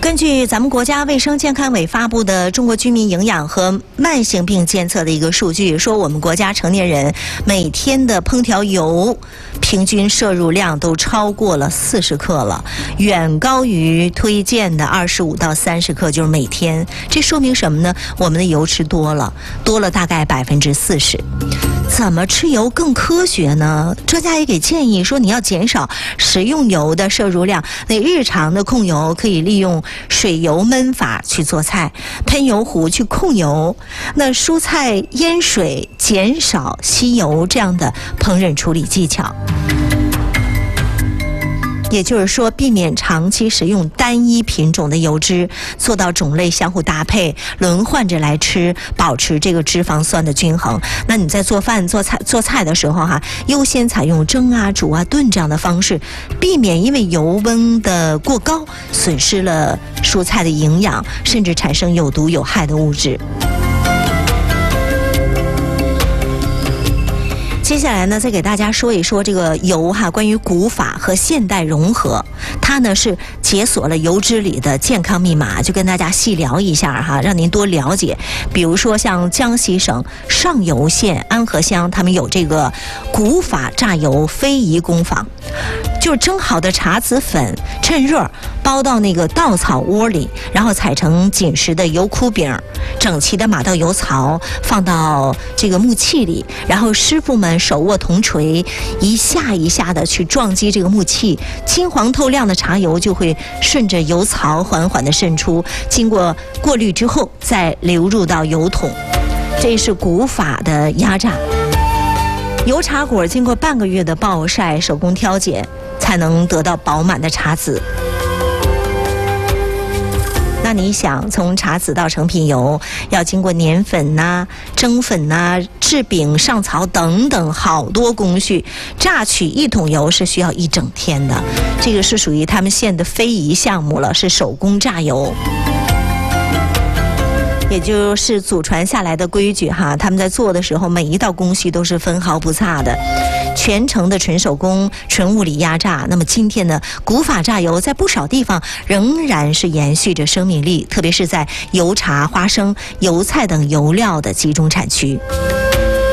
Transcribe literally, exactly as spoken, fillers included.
根据咱们国家卫生健康委发布的《中国居民营养和慢性病监测》的一个数据，说我们国家成年人每天的烹调油平均摄入量都超过了四十克了，远高于推荐的二十五到三十克，就是每天。这说明什么呢？我们的油吃多了，多了大概百分之四十。怎么吃油更科学呢？专家也给建议说，你要减少食用油的摄入量。那日常的控油可以利用水油焖法去做菜，喷油壶去控油，那蔬菜腌水，减少吸油这样的烹饪处理技巧。也就是说，避免长期食用单一品种的油脂，做到种类相互搭配，轮换着来吃，保持这个脂肪酸的均衡。那你在做饭、做菜、做菜的时候哈，优先采用蒸啊、煮啊、炖这样的方式，避免因为油温的过高，损失了蔬菜的营养，甚至产生有毒有害的物质。接下来呢，再给大家说一说这个油哈，关于古法和现代融合，它呢是解锁了油脂里的健康密码，就跟大家细聊一下哈，让您多了解。比如说像江西省上游县安河乡，他们有这个古法榨油非遗工坊，就是蒸好的茶籽粉，趁热包到那个稻草窝里，然后踩成紧实的油箍饼，整齐的码到油槽，放到这个木器里，然后师傅们手握铜锤，一下一下的去撞击这个木器，金黄透亮的茶油就会顺着油槽缓缓的渗出，经过过滤之后再流入到油桶。这是古法的压榨。油茶果经过半个月的暴晒、手工挑拣，才能得到饱满的茶籽。那你想，从茶籽到成品油，要经过碾粉呐、啊、蒸粉呐、啊、制饼、上槽等等好多工序，榨取一桶油是需要一整天的。这个是属于他们县的非遗项目了，是手工榨油。也就是祖传下来的规矩哈，他们在做的时候，每一道工序都是分毫不差的，全程的纯手工、纯物理压榨。那么今天呢，古法榨油在不少地方仍然是延续着生命力，特别是在油茶、花生、油菜等油料的集中产区。